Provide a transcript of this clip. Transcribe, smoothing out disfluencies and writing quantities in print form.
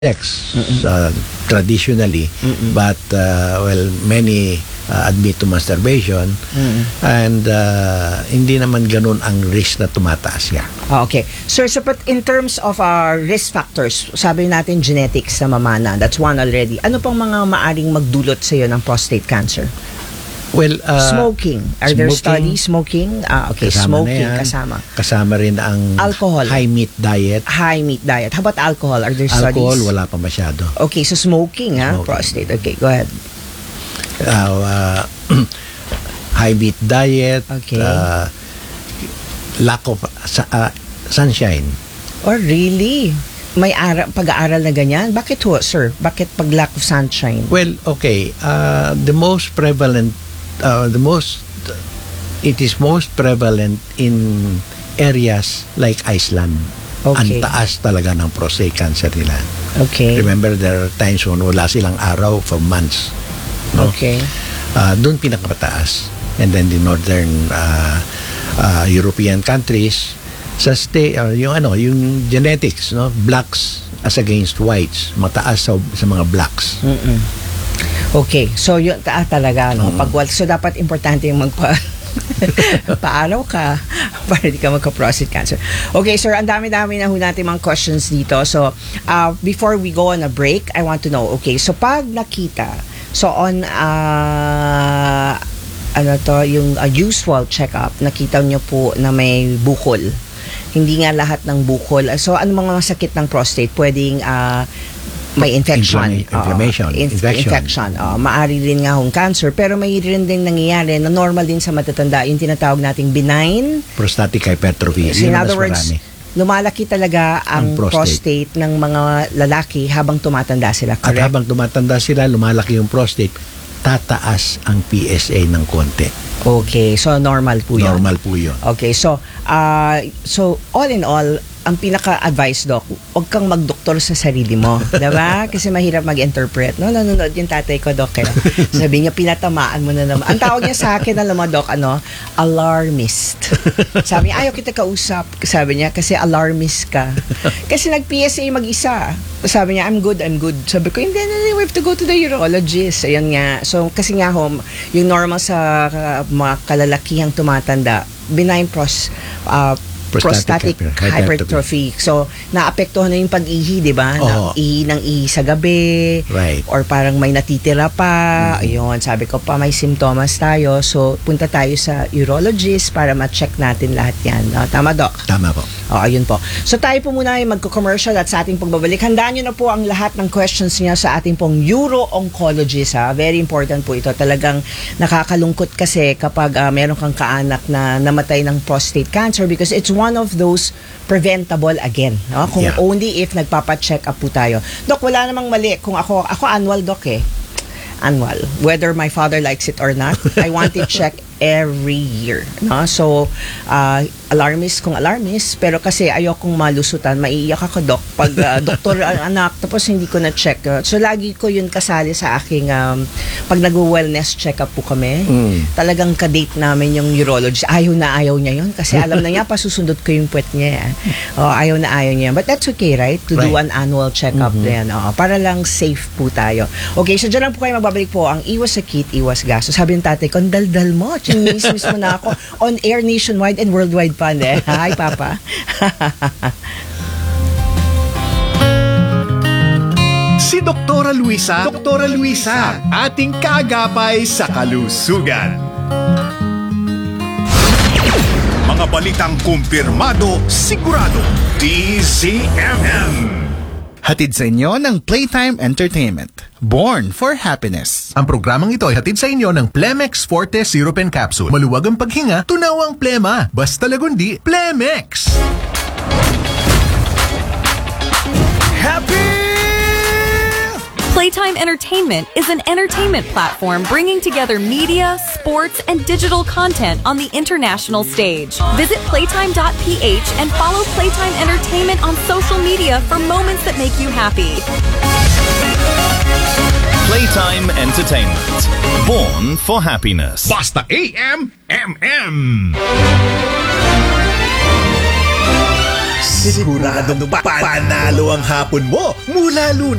sex traditionally, but many admit to masturbation, and hindi naman ganun ang risk na tumataas yan. Okay. Sir, so but in terms of our risk factors, sabi natin genetics sa mamana, that's one already. Ano pang mga maaring magdulot sa iyo ng prostate cancer? Well, smoking. Are there studies? Smoking? Okay, kasama smoking kasama. kasama. Kasama rin ang alcohol. High meat diet. High meat diet. How about alcohol? Are there studies? Alcohol, wala pa masyado. Okay, so smoking, prostate. Okay, go ahead. High meat diet. Okay. Lack of sunshine. Oh, really? May pag-aaral na ganyan? Bakit ho, sir? Bakit pag lack of sunshine? Well, okay. The most prevalent, it is most prevalent in areas like Iceland. Okay. Ang taas talaga ng prostate cancer nila. Okay. Remember, there are times when wala silang araw for months. No? Okay. Doon pinakamataas. And then the northern European countries, sa yung genetics, no, blacks as against whites, mataas sa mga blacks. Okay, so yun talaga, no, so dapat importante yung paaraw ka para di ka magka-prostate cancer. Okay, sir, ang dami-dami na ho natin mga questions dito. So before we go on a break, I want to know, okay, so pag nakita, so on yung usual check-up, nakita nyo po na may bukol. Hindi nga lahat ng bukol. So, ano mga sakit ng prostate? Pwedeng may infection. Infection. Maari rin nga hong cancer. Pero may rin din nangyayari na normal din sa matatanda. Yung tinatawag nating benign prostatic hypertrophy. So, in other words, lumalaki talaga ang prostate ng mga lalaki habang tumatanda sila. Correct? At habang tumatanda sila, lumalaki yung prostate, tataas ang PSA ng konti. Okay, so normal po yun. Normal po yun. Okay, so all in all, ang pinaka-advice, Doc, huwag kang magdoktor sa sarili mo. Diba? Kasi mahirap mag-interpret. No, nanonood yung tatay ko, Doc. Kaya sabi niya, pinatamaan mo na naman. Ang tawag niya sa akin, alam mo, Doc, alarmist. Sabi niya, ayaw kita kausap. Sabi niya, kasi alarmist ka. Kasi nag-PSA mag-isa. Sabi niya, I'm good. Sabi ko, hindi, we have to go to the urologist. Ayan nga. So, kasi nga, yung normal sa mga kalalakihang tumatanda, benign prostatic hypertrophy. So, naapektuhan na yung pag-ihi, di ba? Ihi ng ihi sa gabi. Right. Or parang may natitira pa. Ayun, sabi ko pa, may symptoms tayo. So, punta tayo sa urologist para ma-check natin lahat yan. Tama, Doc? Tama po. Ayun po. So, tayo po muna ay magko-commercial at sa ating pagbabalik. Handaan nyo na po ang lahat ng questions niya sa ating pong uro-oncologist. Very important po ito. Talagang nakakalungkot kasi kapag meron kang kaanak na namatay ng prostate cancer because it's one of those preventable again. No? Kung only if nagpapa-check up po tayo. Doc, wala namang mali. Kung ako annual, Doc annual. Whether my father likes it or not, I want it check every year. No? So, alarmist kung alarmist, pero kasi ayokong malusutan, maiiyak ako, Doc. Pag doktor ang anak, tapos hindi ko na-check. So, lagi ko yun kasali sa aking, pag nag-wellness check-up po kami, talagang kadate namin yung urologist. Ayaw niya yun, kasi alam na niya, pasusundot ko yung puwet niya. Ayaw niya. But that's okay, right? To do an annual check-up din. Para lang safe po tayo. Okay, so dyan lang po kayo magbabalik po ang iwas sakit, iwas gasto. Sabi ng tatay ko, daldal mo, chinis mo na ako on air nationwide and worldwide pa. Hi, Papa. Si Doktora Luisa, ating kaagapay sa kalusugan. Mga balitang kumpirmado, sigurado, DZMM. Hatid sa inyo ng Playtime Entertainment. Born for Happiness. Ang programang ito ay hatid sa inyo ng Plemex Forte Syrup and Capsule. Maluwag ang paghinga, tunaw ang plema. Basta lagundi, Plemex! Happy! Playtime Entertainment is an entertainment platform bringing together media, sports, and digital content on the international stage. Visit playtime.ph and follow Playtime Entertainment on social media for moments that make you happy. Playtime Entertainment. Born for Happiness. Basta AM, MM. Siguradong panalo ang hapon mo mula Lunes